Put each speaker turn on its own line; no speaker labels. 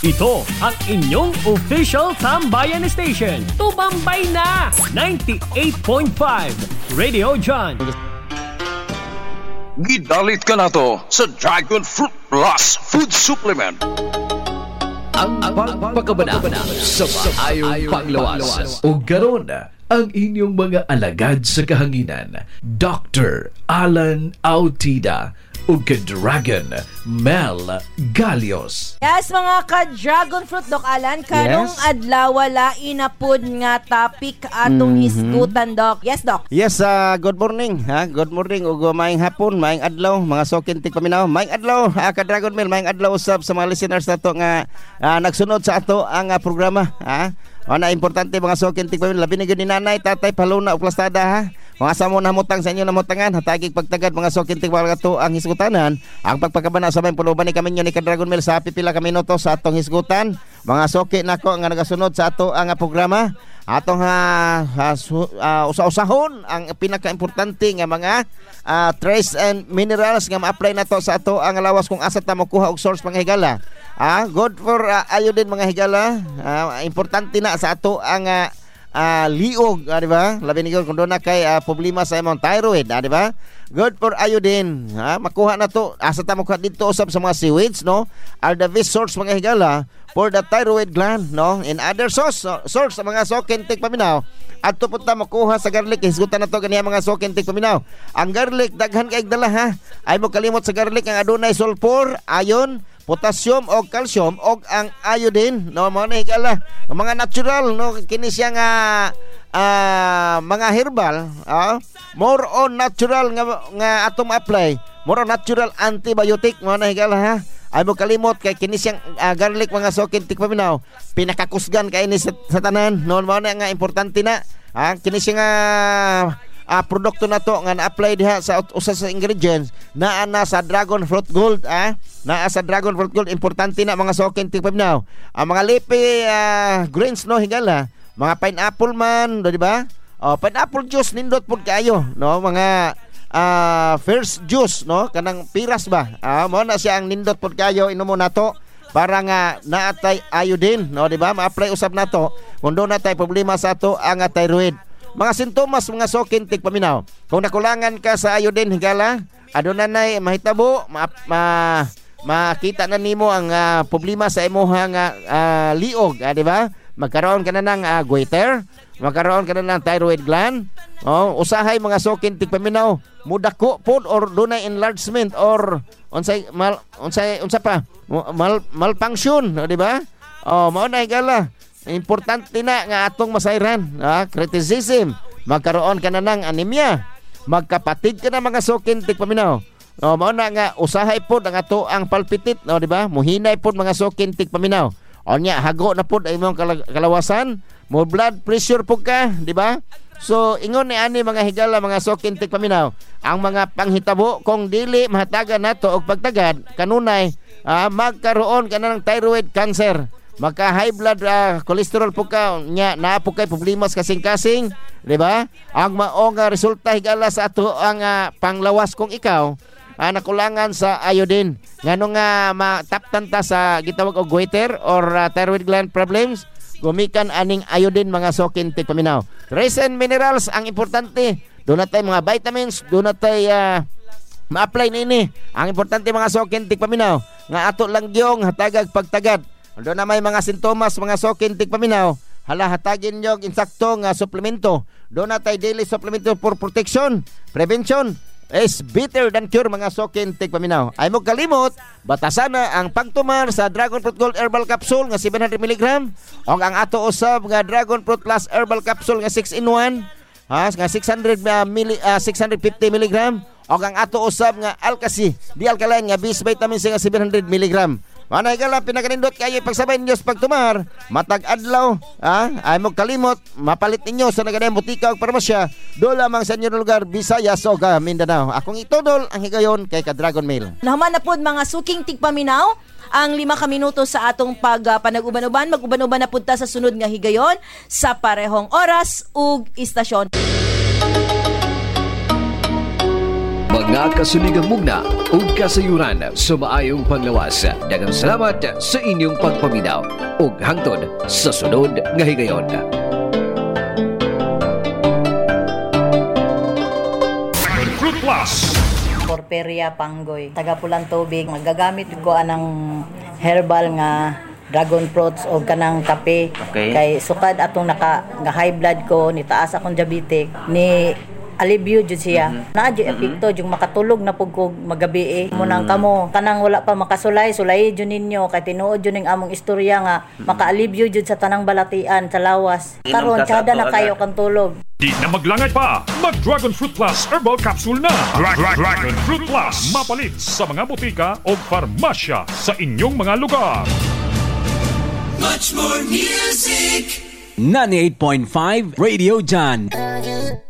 Ito ang inyong official Tambayan Station. Tumambay na! 98.5 Radio John.
Gidalit ka na to sa Dragon Fruit Plus Food Supplement.
Ang pagpakabana sa maayong panglawas. O garon ang inyong mga alagad sa kahanginan. Dr. Alan Autida o ka-Dragon Mel Galios.
Yes, mga ka-Dragon Fruit, Doc Alan. Karong adlaw wala inapod nga topic atong hisgutan, Doc. Yes, Doc.
Yes, good morning. Good morning ug maayong hapon, maayong adlaw, mga sokintik paminaw. Maayong adlaw, ka-Dragon Mel, maayong adlaw usab sa mga listeners nato nga nagsunod sa ato ang programa. Ana importante mga sokintik paminaw, labi ni gid ni nanay, tatay, paluna ug plastada ha. Mga samo namutang sa inyo namutangan, hatagig pagtagad mga sokintik mga kato ang hisgutanan. Ang pagpakabana sa may puluban ni kami ni ka-Dragon Mel sa pipila ka minuto sa atong hisgutan. Mga soki nako nga nagasunod sa ato ang programa. Atong usa-usahon ang pinaka-importante nga mga trace and minerals nga ma-apply nato sa ato ang lawas kung asa ta makuha og source mga higala. Good for iodine mga higala. Importante na sa ato ang liog, di ba? Labi ni kung doon na kay problema sa imong thyroid, di ba? Good for iodine. Makuha na to. Asa ta makuha dito usab sa mga seaweeds, no? Are the best source mga higala for the thyroid gland, no? In other source sa mga sokintik paminaw. At to punta makuha sa garlic. Hisgutan na to ganiya mga sokintik paminaw. Ang garlic, daghan kay dala ha. Ay mo kalimot sa garlic ang adunay sulfur, iron, potassium o calcium o ang iodine, no, mga higala mga natural, no, kini siya nga mga herbal, more on natural nga atong apply, more on natural antibiotic mga higala ha. Ay mo kalimot kay kini siyang garlic mga sokintik paminaw, pinakakusgan kay ni sa tanan, no, mga nga importante na kini siya nga produkto na to nga na-apply diha sa usa sa ingredients naa na sa Dragon Fruit Gold, naa sa Dragon Fruit Gold. Importante na mga sokintik paminaw. Ang mga leafy greens, no, higala, mga pineapple man, di ba? Pineapple juice nindot pud kaayo, no, mga first juice, no, kanang piras ba, mo na siya ang nindot pud kaayo, inumo nato para nga naatay iodine, no, di ba? Ma-apply usab nato kung doon natay problema sa ato ang thyroid. Mga sintomas mga sokintik paminaw. Kung nakulangan ka sa iodine higala, adunay mahitabo, makita na nimo ang problema sa imuhang liog, di ba? Magkaroon ka na ng goiter, magkaroon ka na ng thyroid gland. Usahay mga sokintik paminaw, mudako pod or dunay enlargement or unsa pa malfunction, di ba? Mao na higala. Importante na nga atong masayran, criticism, magkaroon ka na ng anemia, magkapatid ka na mga sokintik paminaw. Mao na nga usahay pod ang ato ang palpitit, no, di ba? Muhinay pod mga sokintik paminaw. Onya hago na pod ay imong kalawasan, mo blood pressure pod ka, di ba? So ingon ni ani mga higala mga sokintik paminaw, ang mga panghitabo kung dili mahatagan nato og pagtagad kanunay magkaroon ka na ng thyroid cancer. Magka high blood cholesterol po ka nya na po kay problema sa kasing-kasing, di ba? Ang maong resulta higala sa ato ang panglawas kung ikaw nakulangan sa iodine. Ngano nga mataptan ta sa gitawag og goiter or thyroid gland problems, gumikan aning iodine mga sokintik paminaw. Trace and minerals ang importante. Doon natay mga vitamins, doon natay ma-apply nini. Ang importante mga sokintik paminaw nga ato lang gyong hatagag pagtagad. Doon na may mga sintomas mga sokintik paminaw, hala hatagin nyo insakto nga suplemento. Doon na tayo daily supplemento for protection, prevention is better than cure mga sokintik paminaw. Ay mo kalimot, batasan na ang pagtumar sa Dragon Fruit Gold Herbal Capsule nga 700 mg o ang ato usab nga Dragon Fruit Plus Herbal Capsule nga 6-in-1 nga 650 mg o ang ato usab nga Alkaci D-alkaline nga bis vitamin C nga 700 mg. Manay gala pinakanindot kayo pagsabay ninyo sa pagtumar matag adlaw, ay mo kalimot mapalit ninyo sa nagadayang butika o parmasya do lamang sa inyong lugar Visayas o Mindanao. Akong itudol ang higayon kay ka-Dragon Mel.
Nahuman na pod mga suking tigpaminaw ang 5 ka minuto sa atong panag-uban-uban. Mag-uban-uban na punta sa sunod nga higayon sa parehong oras ug istasyon.
Mga Nga kasuligang mugna o kasayuran sa maayong panglawas. Daghang salamat sa inyong pagpaminaw ug hangtod sa sunod nga higayon.
Fruit Plus.
Porperia Panggoy, taga Pulang Tubig. Magagamit ko anang herbal nga dragon fruits o kanang kape.
Okay.
Kay sukad atong nga high blood ko, ni taas akong diabetic, ni alibyo jud siya. Naa jud epekto jud makatulog na pug kog magabi munang kamo kanang wala pa makasulay jud ninyo kay tinuod jud ning among istorya nga makaalibyo jud sa tanang balatian sa lawas. Karon kada na kayo kang tulog.
Di na maglangay pa, mag-Dragon Fruit Plus Herbal Capsule na. Dragon Fruit Plus, mapalit sa mga butika o farmasya sa inyong mga lugar.
Much more music. 98.5 Radio John.